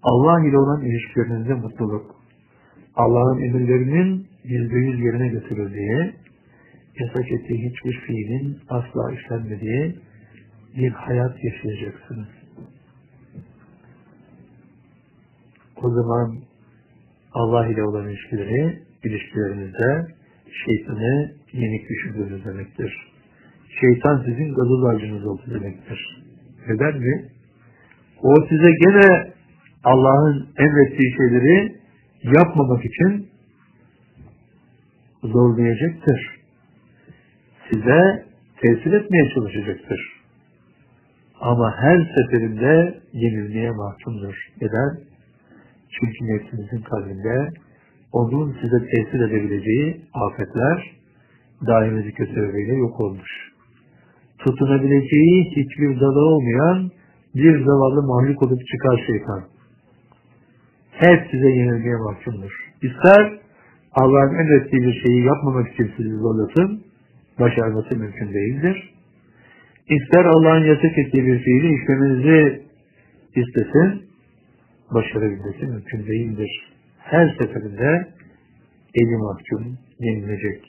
Allah ile olan ilişkilerinizde mutluluk, Allah'ın emirlerinin %100 yerine getirildiği, yasak ettiği hiçbir fiilin asla işlenmediği bir hayat yaşayacaksınız. O zaman Allah ile olan ilişkilerinizde şeytanı yenik düşürdüğünüz demektir. Şeytan sizin gazoz ağacınız oldu demektir. Neden mi? O size gene Allah'ın emrettiği şeyleri yapmamak için zorlayacaktır. Size tesir etmeye çalışacaktır. Ama her seferinde yenilmeye mahkumdur. Neden? Çünkü nefsinizin kalbinde onun size tesir edebileceği afetler daimi kötülüğüyle yok olmuş. Tutunabileceği hiçbir dalı olmayan bir zavallı mahluk olup çıkar şeytan. Hep size yenilmeye mahkumdur. İster Allah'ın emrettiği bir şeyi yapmamak için sizi zorlasın, başarması mümkün değildir. İster Allah'ın yasak ettiği bir fiili işlemenizi istesin, başarabilmesi mümkün değildir. Her seferinde eli mahkum, yenilecek.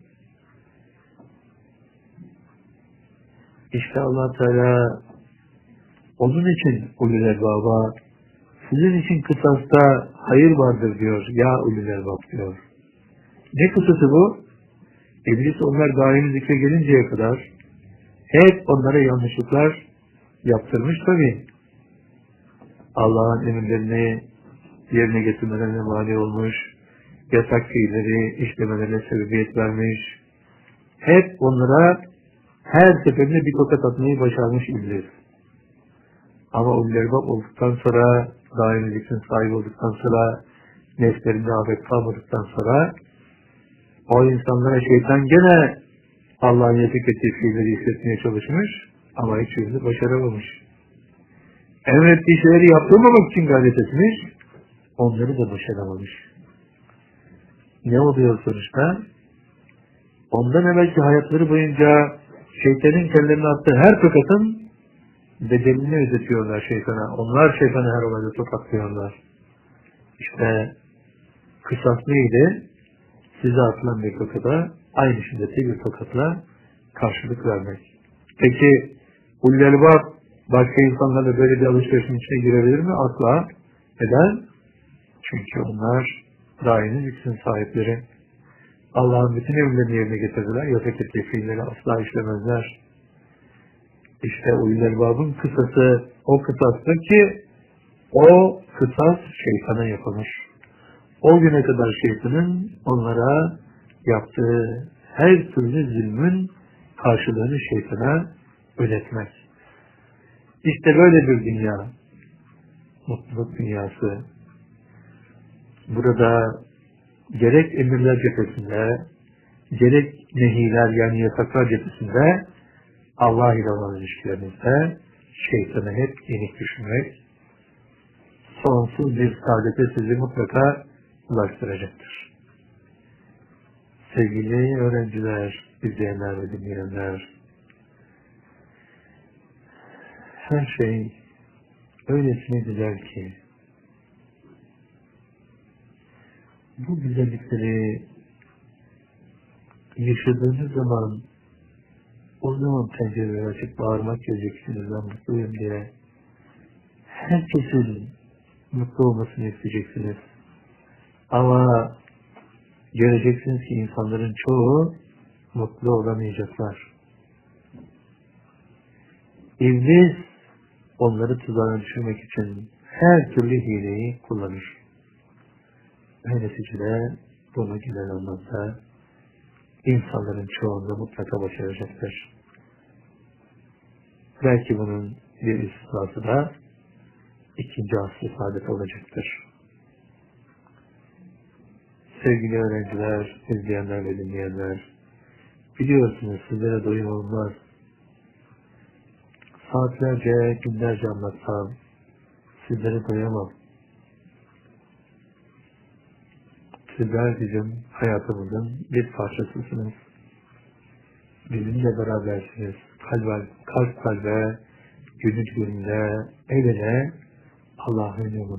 İşte Allah Teala onun için ulul elbaba, sizin için kısasta hayır vardır diyor. Ya ulul elbab diyor. Ne kısası bu? İblis onlar daimi zikre gelinceye kadar hep onlara yanlışlıklar yaptırmış tabii. Allah'ın emirlerini yerine getirmelerine mani olmuş, yasak fiilleri işlemelerine sebebiyet vermiş. Hep onlara her seferinde bir tokat atmayı başarmış iblis. Ama ulul elbab olduktan sonra, daimi zikrin sahibi olduktan sonra, nefslerinde afet kalmadıktan sonra o insanlara şeytan gene Allah'ın yasak ettiği fiilleri hissetmeye çalışmış ama hiçbirini başaramamış. Emrettiği şeyleri yaptırmamak için gayret etmiş, onları da başaramamış. Ne oluyor sonuçta? Ondan evvelki hayatları boyunca şeytanın kendilerine attığı her tokatın bedelini ödetiyorlar şeytana. Onlar şeytanı her olayda tokatlıyorlar. İşte kısas neydi? Size atılan bir tokata aynı şiddette bir tokatla karşılık vermek. Peki ulul elbab başka insanlarla böyle bir alışverişin içine girebilir mi? Asla. Neden? Çünkü onlar daimi zikrin sahipleri. Allah'ın bütün emirlerini yerine getirdiler. Yasak ettiği fiilleri asla işlemezler. İşte ulul elbabın kısası o kısastır ki o kısas şeytana yapılmış. O güne kadar şeytanın onlara yaptığı her türlü zulmün karşılığını şeytana ödetmek. İşte böyle bir dünya, mutluluk dünyası. Burada gerek emirler cephesinde, gerek nehiler yani yasaklar cephesinde Allah ile olan ilişkilerinizde şeytanı hep yenik düşürmek, sonsuz bir saadete sizi mutlaka ulaştıracaktır. Sevgili öğrenciler, izleyenler ve dinleyenler, her şey öylesine güzel ki bu güzellikleri yaşadığınız zaman o zaman pencereleri açıp bağırmak göreceksiniz, ben mutluyum diye. Herkesin mutlu olmasını isteyeceksiniz. Ama göreceksiniz ki insanların çoğu mutlu olamayacaklar. İblis onları tuzağa düşürmek için her türlü hileyi kullanır. Ve neticede bunu giden anlamda insanların çoğunda mutlaka başaracaktır. Belki bunun bir istisnası da ikinci asr-ı saadet olacaktır. Sevgili öğrenciler, izleyenler ve dinleyenler, biliyorsunuz sizlere doyum olmaz. Saatlerce, günlerce anlatsam sizlere doyamam. Sizler bizim hayatımızın bir parçasısınız. Bizimle berabersiniz. Kalp kalbe, gönül gönüle, el ele Allah'ın yolunda.